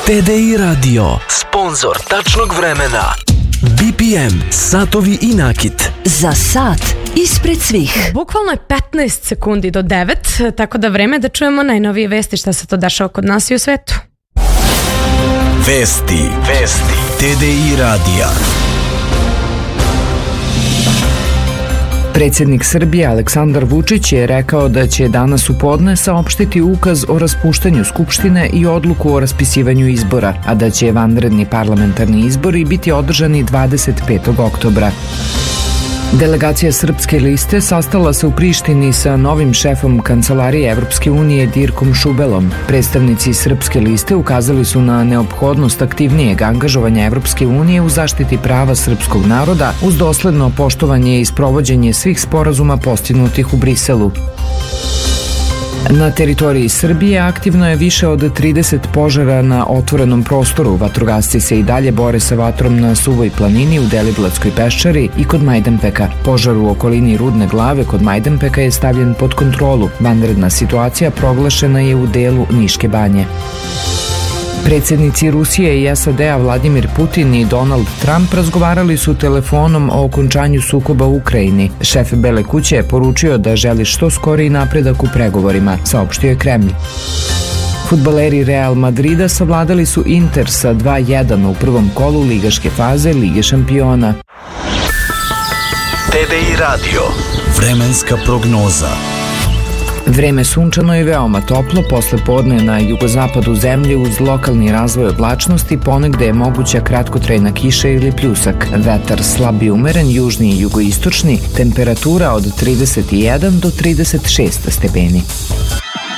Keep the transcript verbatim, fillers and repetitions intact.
T D I Radio, sponzor tačnog vremena. B P M, satovi i nakit. Za sat ispred svih. Bukvalno je petnaest sekundi do devet, tako da vreme da čujemo najnovije vesti šta se to dešava kod nas i u svetu. Vesti, vesti, T D I radija. Predsjednik Srbije Aleksandar Vučić je rekao da će danas u podne saopštiti ukaz o raspuštanju Skupštine i odluku o raspisivanju izbora, a da će vanredni parlamentarni izbori biti održani dvadeset petog oktobra. Delegacija Srpske liste sastala se u Prištini sa novim šefom Kancelarije Evropske unije Dirkom Šubelom. Predstavnici Srpske liste ukazali su na neophodnost aktivnijeg angažovanja Evropske unije u zaštiti prava srpskog naroda uz dosledno poštovanje i sprovođenje svih sporazuma postignutih u Briselu. Na teritoriji Srbije aktivno je više od trideset požara na otvorenom prostoru. Vatrogasci se i dalje bore sa vatrom na Suvoj planini u Deliblatskoj peščari i kod Majdanpeka. Požar u okolini Rudne Glave kod Majdanpeka je stavljen pod kontrolu. Vanredna situacija proglašena je u delu Niške banje. Predsjednici Rusije i S A D-a Vladimir Putin i Donald Trump razgovarali su telefonom o okončanju sukoba u Ukrajini. Šef Bele kuće je poručio da želi što skoriji napredak u pregovorima, saopštio je Kremlj. Fudbaleri Real Madrida savladali su Inter sa dva jedan u prvom kolu ligaške faze Lige šampiona. T D I radio, vremenska prognoza. Vreme sunčano i veoma toplo, posle podne na jugozapadu zemlje uz lokalni razvoj oblačnosti, ponegde je moguća kratkotrajna kiša ili pljusak. Vetar slab i umeren, južni i jugoistočni, temperatura od trideset jedan do trideset šest stepeni.